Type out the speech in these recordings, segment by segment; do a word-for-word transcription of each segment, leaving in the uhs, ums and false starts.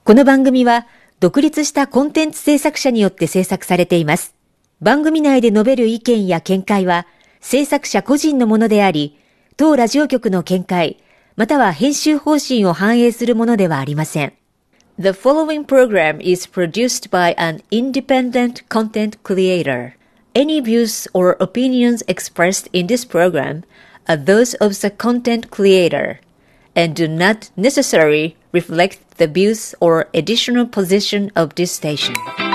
この番組は独立したコンテンツ制作者によって制作されています。番組内で述べる意見や見解は制作者個人のものであり、当ラジオ局の見解、または編集方針を反映するものではありません。The following program is produced by an independent content creator. Any views or opinions expressed in this program are those of the content creator and do not necessarily reflect the views or editorial position of this station.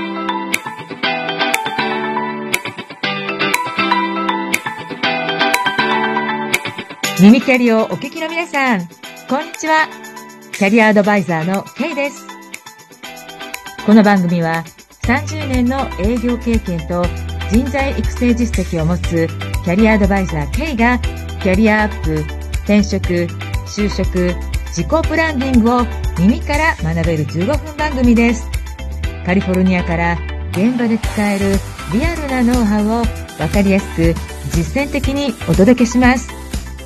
耳キャリをお聞きの皆さん、こんにちは。キャリアアドバイザーの K です。この番組はさんじゅうねんの営業経験と人材育成実績を持つキャリアアドバイザー K がキャリアアップ、転職、就職、自己ブランディングを耳から学べるじゅうごふん番組です。カリフォルニアから現場で使えるリアルなノウハウを分かりやすく実践的にお届けします。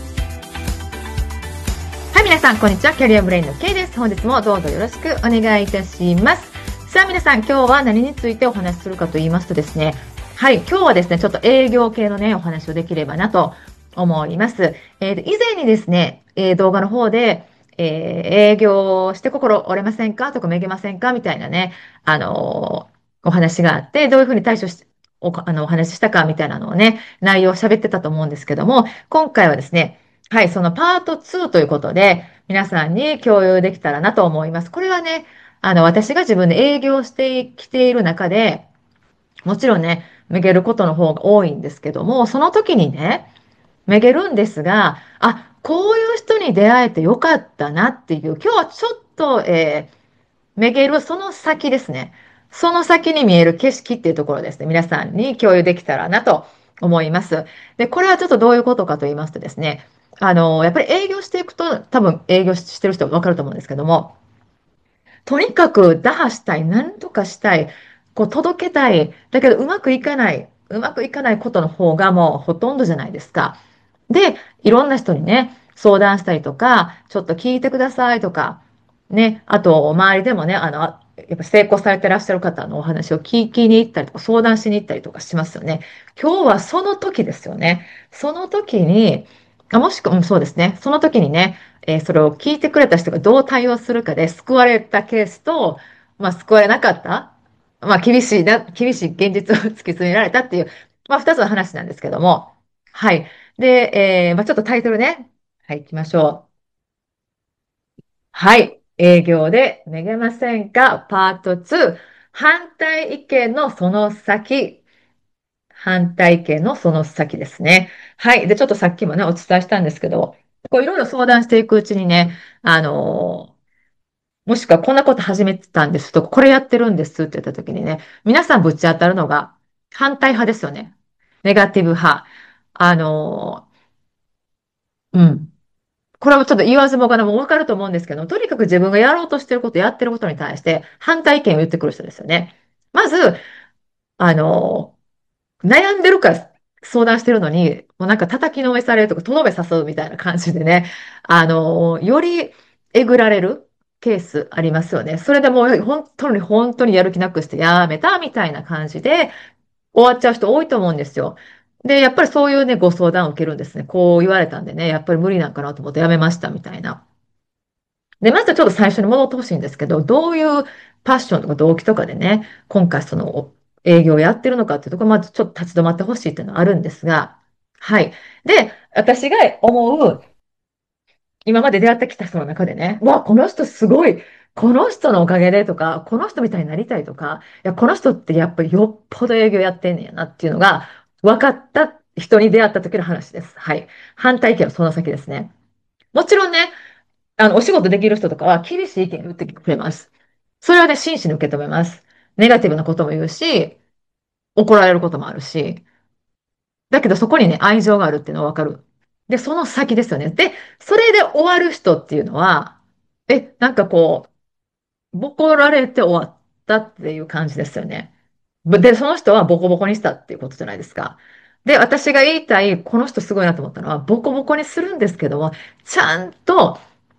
はい、皆さんこんにちは。キャリアブレインの K です。本日もどうぞよろしくお願いいたします。さあ皆さん、今日は何についてお話しするかと言いますとですね、はい、今日はですね、ちょっと営業系のね、お話をできればなと思います。えー、以前にですね、えー、動画の方で、えー、営業して心折れませんかとかめげませんかみたいなね、あのー、お話があって、どういうふうに対処し、お、あの、お話ししたかみたいなのをね、内容を喋ってたと思うんですけども、今回はですね、はい、そのパートツーということで、皆さんに共有できたらなと思います。これはね、あの、私が自分で営業してきている中で、もちろんね、めげることの方が多いんですけども、その時にね、めげるんですが、あ、こういう人に出会えてよかったなっていう、今日はちょっと、えー、めげるその先ですね。その先に見える景色っていうところですね。皆さんに共有できたらなと思います。で、これはちょっとどういうことかと言いますとですね、あの、やっぱり営業していくと、多分営業してる人はわかると思うんですけども、とにかく打破したい、何とかしたい、こう届けたい、だけどうまくいかない、うまくいかないことの方がもうほとんどじゃないですか。で、いろんな人にね、相談したりとか、ちょっと聞いてくださいとか、ね、あと、周りでもね、あの、やっぱ成功されてらっしゃる方のお話を聞きに行ったりとか、相談しに行ったりとかしますよね。今日はその時ですよね。その時に、あ、もしくは、うん、そうですね。その時にね、えーそれを聞いてくれた人がどう対応するかで救われたケースと、まあ、救われなかった。まあ、厳しいな、厳しい現実を突き詰められたっていう、まあ、二つの話なんですけども。はい。で、えー、まあ、ちょっとタイトルね。はい、行きましょう。はい。営業でめげませんかパートツー。反対意見のその先。反対意見のその先ですね。はい。で、ちょっとさっきもね、お伝えしたんですけど、こういろいろ相談していくうちにね、あのーもしくはこんなこと始めてたんですとか、これやってるんですって言った時にね、皆さんぶち当たるのが反対派ですよね。ネガティブ派。あのーうん。これはちょっと言わずもがなもわかると思うんですけど、とにかく自分がやろうとしてること、やってることに対して反対意見を言ってくる人ですよね。まず、あの、悩んでるから相談してるのに、もうなんか叩きのめされるとか、とどめ刺すみたいな感じでね、あの、よりえぐられるケースありますよね。それでもう本当に本当にやる気なくしてやめたみたいな感じで終わっちゃう人多いと思うんですよ。で、やっぱりそういうね、ご相談を受けるんですね。こう言われたんでね、やっぱり無理なんかなと思ってやめましたみたいな。で、まずちょっと最初に戻ってほしいんですけど、どういうパッションとか動機とかでね、今回その営業をやってるのかっていうところ、まずちょっと立ち止まってほしいっていうのはあるんですが、はい。で、私が思う、今まで出会ってきた人の中でね、わ、この人すごい、この人のおかげでとか、この人みたいになりたいとか、いや、この人ってやっぱりよっぽど営業やってんねやなっていうのが分かった人に出会った時の話です。はい。反対意見はその先ですね。もちろんね、あの、お仕事できる人とかは厳しい意見を言ってくれます。それはね、真摯に受け止めます。ネガティブなことも言うし、怒られることもあるし、だけどそこにね、愛情があるっていうのはわかる。で、その先ですよね。で、それで終わる人っていうのは、え、なんかこう、ボコられて終わったっていう感じですよね。で、その人はボコボコにしたっていうことじゃないですか。で、私が言いたい、この人すごいなと思ったのは、ボコボコにするんですけども、ちゃんと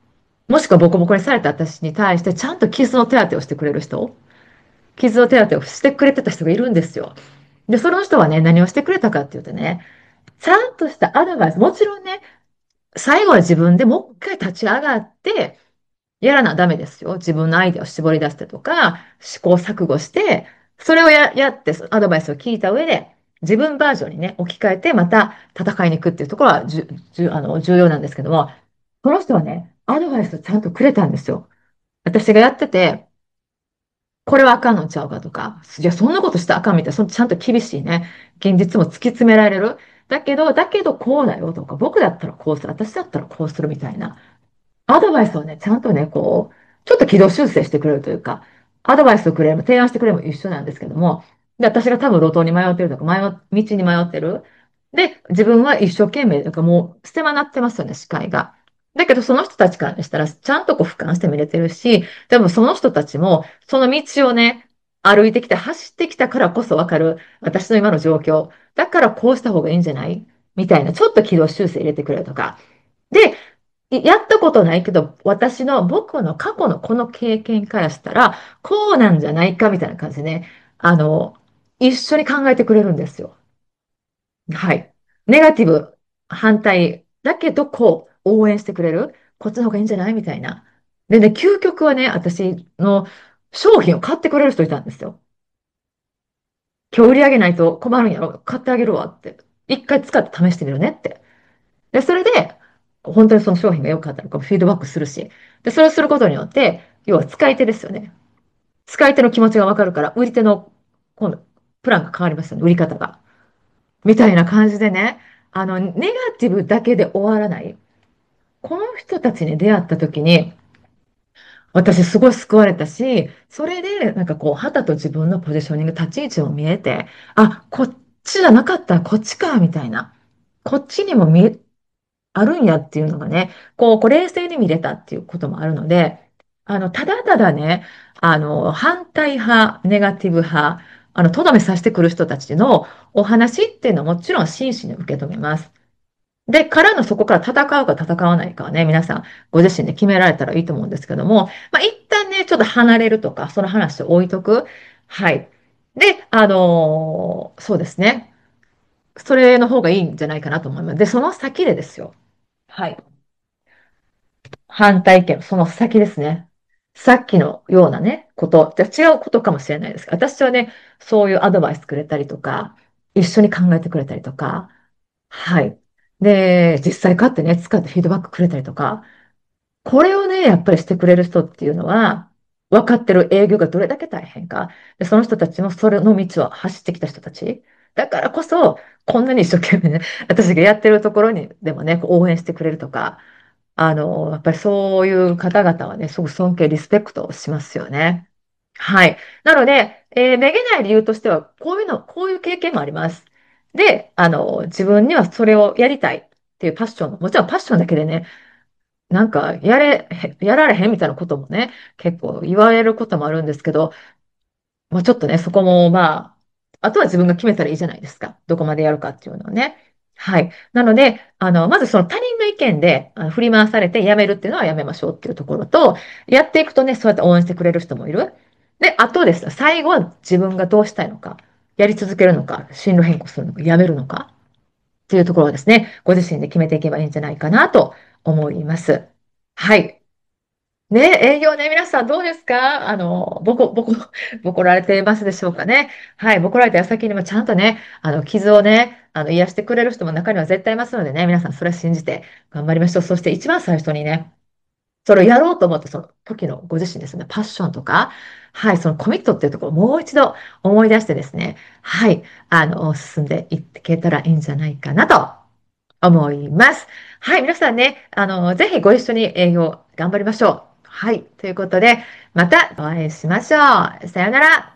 もしくはボコボコにされた私に対してちゃんと傷の手当てをしてくれる人、傷の手当てをしてくれてた人がいるんですよ。で、その人はね、何をしてくれたかっていうとね、ちゃんとしたアドバイス、もちろんね、最後は自分でもう一回立ち上がって、やらなダメですよ。自分のアイデアを絞り出してとか、試行錯誤して、それをや、やって、アドバイスを聞いた上で、自分バージョンにね、置き換えて、また戦いに行くっていうところはじゅ、じゅ、あの、重要なんですけども、この人はね、アドバイスをちゃんとくれたんですよ。私がやってて、これはあかんのちゃうかとか、いや、そんなことしたらあかんみたいな、そのちゃんと厳しいね、現実も突き詰められる。だけど、だけどこうだよとか、僕だったらこうする、私だったらこうするみたいな。アドバイスをね、ちゃんとね、こう、ちょっと軌道修正してくれるというか、アドバイスをくれるも、提案してくれるも一緒なんですけども、で、私が多分路頭に迷ってるとか、迷う、道に迷ってる。で、自分は一生懸命、なんかもう、狭なってますよね、視界が。だけど、その人たちからしたら、ちゃんとこう、俯瞰して見れてるし、多分その人たちも、その道をね、歩いてきて、走ってきたからこそわかる、私の今の状況。だからこうした方がいいんじゃないみたいな、ちょっと軌道修正入れてくれるとか。で、やったことないけど、私の、僕の過去のこの経験からしたら、こうなんじゃないかみたいな感じでね、あの、一緒に考えてくれるんですよ。はい。ネガティブ、反対、だけど、こう、応援してくれる。こっちの方がいいんじゃないみたいな。でね、究極はね、私の商品を買ってくれる人いたんですよ。今日売り上げないと困るんやろ。買ってあげるわって。一回使って試してみるねって。で、それで、本当にその商品が良かったのかもフィードバックするし。で、それをすることによって、要は使い手ですよね。使い手の気持ちがわかるから、売り手の、今度、プランが変わりますよね、売り方が。みたいな感じでね、あの、ネガティブだけで終わらない。この人たちに出会った時に、私すごい救われたし、それで、なんかこう、旗と自分のポジショニング、立ち位置も見えて、あ、こっちじゃなかったらこっちか、みたいな。こっちにも見え、あるんやっていうのがね、こう、こう冷静に見れたっていうこともあるので、あの、ただただね、あの、反対派、ネガティブ派、あの、とどめさせてくる人たちのお話っていうのはもちろん真摯に受け止めます。で、からのそこから戦うか戦わないかはね、皆さんご自身で決められたらいいと思うんですけども、まあ、一旦ね、ちょっと離れるとか、その話を置いとく。はい。で、あのーそうですね。それの方がいいんじゃないかなと思います。で、その先でですよ。はい。反対意見、その先ですね。さっきのようなね、こと、じゃ違うことかもしれないです。私はね、そういうアドバイスくれたりとか、一緒に考えてくれたりとか、はい。で、実際買ってね、使ってフィードバックくれたりとか、これをね、やっぱりしてくれる人っていうのは、分かってる営業がどれだけ大変か。で、その人たちもそれの道を走ってきた人たち。だからこそ、こんなに一生懸命ね、私がやってるところにでもね、こう応援してくれるとか、あの、やっぱりそういう方々はね、すごく尊敬、リスペクトしますよね。はい。なので、えーめげない理由としては、こういうの、こういう経験もあります。で、あの、自分にはそれをやりたいっていうパッションも、もちろんパッションだけでね、なんか、やれ、へやられへんみたいなこともね、結構言われることもあるんですけど、まあちょっとね、そこもまあ、あとは自分が決めたらいいじゃないですか。どこまでやるかっていうのはね。はい。なので、あの、まずその他人の意見であの振り回されてやめるっていうのはやめましょうっていうところと、やっていくとね、そうやって応援してくれる人もいる。で、あとですね、最後は自分がどうしたいのか、やり続けるのか、進路変更するのか、やめるのかっていうところはですね、ご自身で決めていけばいいんじゃないかなと思います。はい。ね、営業ね、皆さんどうですか？あの、ぼこ、ぼこ、ぼこられていますでしょうかね。はい、ぼこられた矢先にもちゃんとね、あの、傷をね、あの、癒してくれる人も中には絶対いますのでね、皆さんそれは信じて頑張りましょう。そして一番最初にね、それをやろうと思ったその時のご自身ですね、パッションとか、はい、そのコミットっていうところをもう一度思い出してですね、はい、あの、進んでいっていけたらいいんじゃないかなと思います。はい、皆さんね、あの、ぜひご一緒に営業頑張りましょう。はい、ということで、またお会いしましょう。さようなら。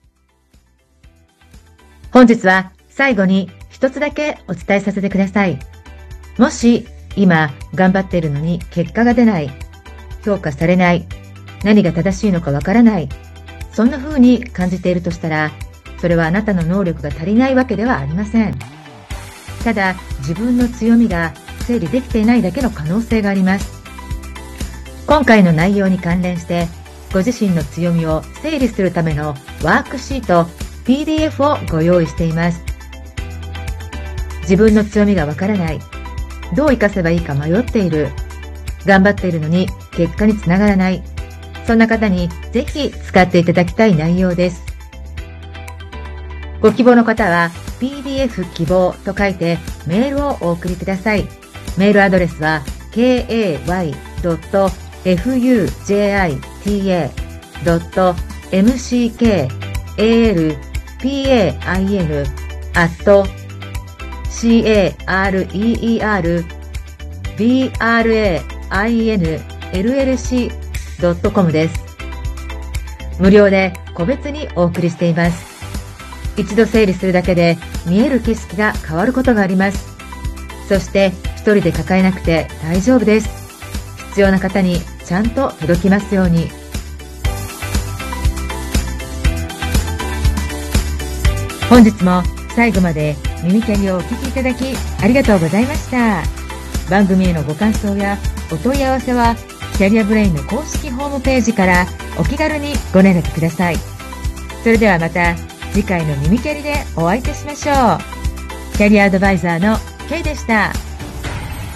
本日は最後に一つだけお伝えさせてください。もし今頑張っているのに結果が出ない、評価されない、何が正しいのかわからない、そんな風に感じているとしたら、それはあなたの能力が足りないわけではありません。ただ自分の強みが整理できていないだけの可能性があります。 今回の内容に関連してご自身の強みを整理するためのワークシート ピーディーエフ をご用意しています。自分の強みがわからない、どう活かせばいいか迷っている、頑張っているのに結果につながらない、そんな方にぜひ使っていただきたい内容です。ご希望の方は ピーディーエフ 希望と書いてメールをお送りください。メールアドレスは ケーエーワイドットエフユージェーアイティーエードットエムシーケーエーエルピーエーアイエヌ アット シーエーアールイーイーアールビーアールエーアイエヌエルエルシードットコム です。無料で個別にお送りしています。一度整理するだけで見える景色が変わることがあります。そして一人で抱えなくて大丈夫です。必要な方にちゃんと届きますように。本日も最後まで耳キャリをお聞きいただきありがとうございました。番組へのご感想やお問い合わせはキャリアブレインの公式ホームページからお気軽にご連絡ください。それではまた次回の耳キャリでお会いいたしましょう。キャリアアドバイザーの K でした。